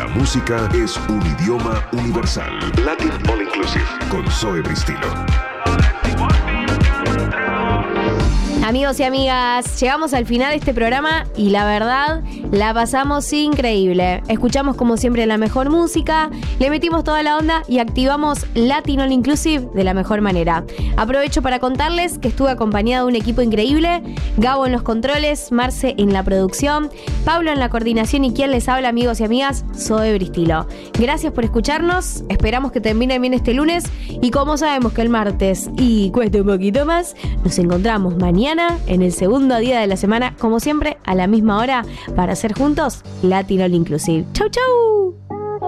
música es un idioma universal. Latin All Inclusive con Zoe Bristilo. Amigos y amigas, llegamos al final de este programa y la verdad, la pasamos increíble. Escuchamos como siempre la mejor música, le metimos toda la onda y activamos Latin All Inclusive de la mejor manera. Aprovecho para contarles que estuve acompañada de un equipo increíble, Gabo en los controles, Marce en la producción, Pablo en la coordinación y quien les habla, amigos y amigas, Zoe Bristilo. Gracias por escucharnos, esperamos que termine bien este lunes y como sabemos que el martes y cuesta un poquito más, nos encontramos mañana en el segundo día de la semana, como siempre, a la misma hora, para hacer juntos Latin All Inclusive. ¡Chau, chau!